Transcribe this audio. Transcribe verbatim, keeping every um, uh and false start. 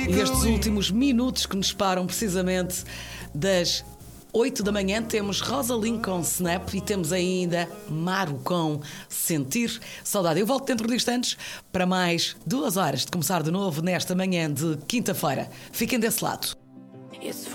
E estes últimos minutos que nos param precisamente das oito da manhã, temos Rosaline com Snap e temos ainda Maru com Sentir Saudade. Eu volto dentro de instantes para mais duas horas de começar de novo nesta manhã de quinta-feira. Fiquem desse lado.